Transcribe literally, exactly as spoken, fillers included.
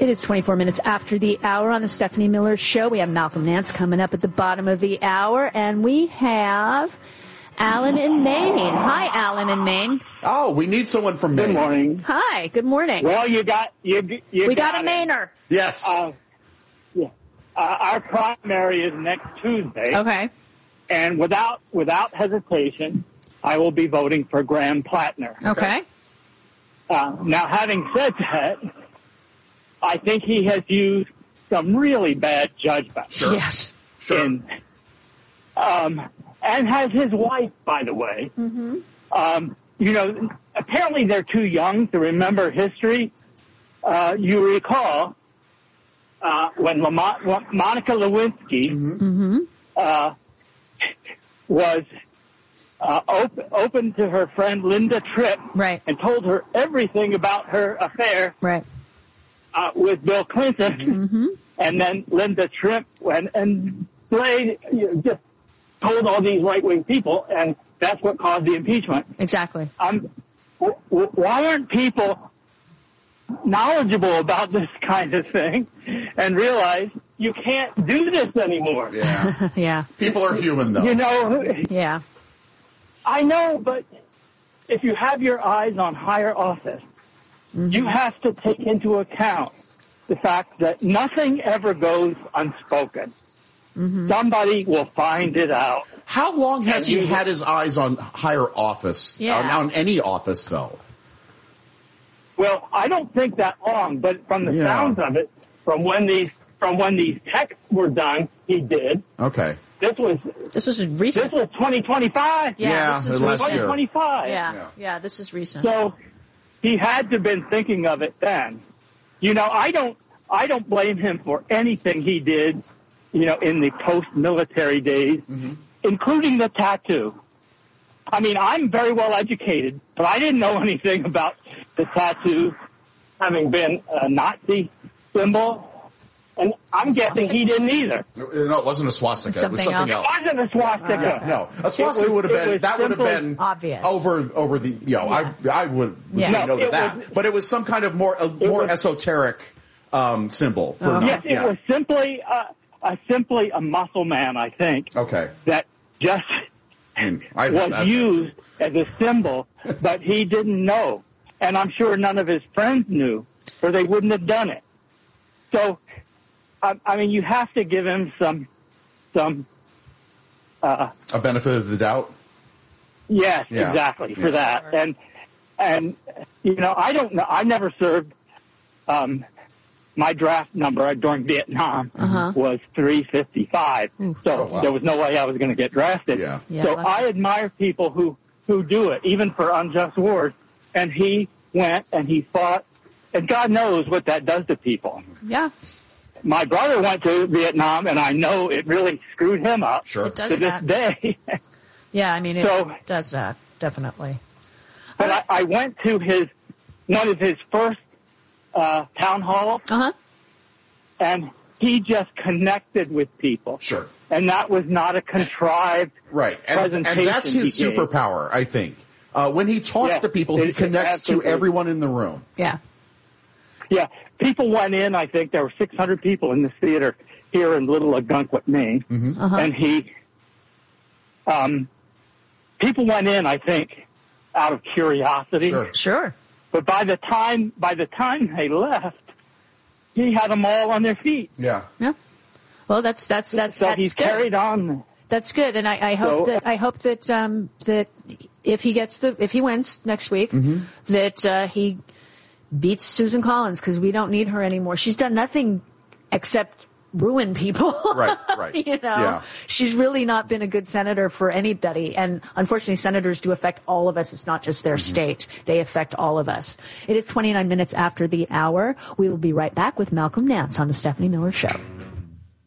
It is twenty-four minutes after the hour on the Stephanie Miller Show. We have Malcolm Nance coming up at the bottom of the hour, and we have Alan in Maine. Hi, Alan in Maine. Oh, we need someone from Maine. Good morning. Hi, good morning. Well, you got you. you we got, got a Mainer. Yes. Uh, yeah. Uh, our primary is next Tuesday. Okay. And without without hesitation, I will be voting for Graham Plattner. Okay. Uh, now, having said that, I think he has used some really bad judgment. Sure. Yes. Sure. In, um, and has his wife, by the way. Mm-hmm. Um, you know, apparently they're too young to remember history. Uh, you recall uh, when Lamont, Monica Lewinsky Mm-hmm. uh, was uh, open, open to her friend Linda Tripp, Right. and told her everything about her affair Right. uh, with Bill Clinton. Mm-hmm. And then Linda Tripp went and played, you know, just told all these right-wing people, and that's what caused the impeachment. Exactly. Um, w- w- why aren't people knowledgeable about this kind of thing and realize you can't do this anymore? Yeah. Yeah. People are human, though. You know, Yeah. I know, but if you have your eyes on higher office, Mm-hmm. you have to take into account the fact that nothing ever goes unspoken. Mm-hmm. Somebody will find it out. How long has And he you- had his eyes on higher office? Yeah. On, on any office, though? Well, I don't think that long, but from the Yeah. sounds of it, from when these from when these texts were done, he did. Okay. This was This is this recent. was twenty twenty-five. Yeah, Yeah, this is last recent. year. twenty twenty-five. Yeah. Yeah. Yeah, this is recent. So he had to have been thinking of it then. You know, I don't I don't blame him for anything he did, you know, in the post-military days, Mm-hmm. including the tattoo. I mean, I'm very well educated, but I didn't know anything about the tattoo having been a Nazi symbol. And I'm guessing he didn't either. No, it wasn't a swastika. It was Something something else. else. It wasn't a swastika. No, a swastika It was- would have it been, was that would have simple, been obvious. over, over the, you know, Yeah. I, I would, would Yeah. say No, no to it that. was- but it was some kind of more, a more was- esoteric, um, symbol for, Uh-huh. Yes, it yeah. was simply uh, a simply a muscle man, I think, Okay. that just I mean, I, was that's- used as a symbol, but he didn't know. And I'm sure none of his friends knew, or they wouldn't have done it. So, I, I mean, you have to give him some, some, uh, a benefit of the doubt. yes, Yeah. exactly, for Yes. that. Sure. And, and, you know, I don't know, I never served, um, my draft number during Vietnam Uh-huh. was three fifty-five. So Oh, wow. there was no way I was going to get drafted. Yeah. Yeah, so lucky. I admire people who, who do it, even for unjust wars. And he went and he fought, and God knows what that does to people. Yeah. My brother went to Vietnam, and I know it really screwed him up Sure. It does to this that. day. Yeah, I mean, it So- does that, definitely. But I, I went to his one of his first uh, town halls, Uh-huh. and he just connected with people. Sure. And that was not a contrived Right. And, and presentation that's his he gave. superpower, I think. Uh, when he talks Yeah, to people, he it- connects to absolutely. everyone in the room. Yeah. Yeah, people went in. I think there were six hundred people in this theater here in Little Algonquin, Maine, Uh-huh. and he, um, people went in. I think out of curiosity, Sure. Sure. but by the time by the time they left, he had them all on their feet. Yeah. Yeah. Well, that's, that's, that's, so that's he's good. carried on. That's good, and I, I hope So- that I hope that um, that if he gets the if he wins next week, Mm-hmm. that uh, he beats Susan Collins, because we don't need her anymore. She's done nothing except ruin people. Right, right. you know, Yeah. she's really not been a good senator for anybody, and unfortunately, senators do affect all of us. It's not just their Mm-hmm. state; they affect all of us. It is twenty-nine minutes after the hour. We will be right back with Malcolm Nance on the Stephanie Miller Show.